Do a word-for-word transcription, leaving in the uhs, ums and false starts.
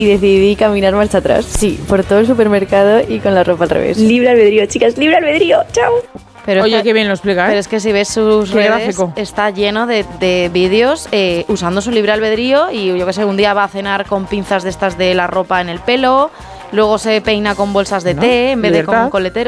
y decidí caminar marcha atrás. Sí, por todo el supermercado y con la ropa al revés. Libre albedrío, chicas, libre albedrío. Chao. Pero Oye, es que, qué bien lo explica, ¿eh? Pero es que si ves sus Qué redes, gráfico. está lleno de, de vídeos eh, usando su libre albedrío y yo que sé, un día va a cenar con pinzas de estas de la ropa en el pelo, luego se peina con bolsas de ¿No? té en vez de con Libertad. un coletero.